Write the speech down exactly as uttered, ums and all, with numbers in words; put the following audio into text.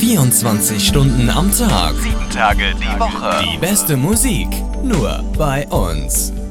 vierundzwanzig Stunden am Tag, sieben Tage die Woche. die beste Musik, nur bei uns.